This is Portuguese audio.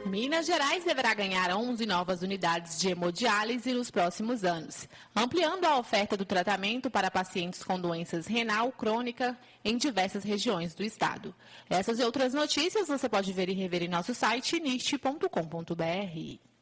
Minas Gerais deverá ganhar 11 novas unidades de hemodiálise nos próximos anos, ampliando a oferta do tratamento para pacientes com doenças renal crônica em diversas regiões do estado. Essas e outras notícias você pode ver e rever em nosso site nist.com.br.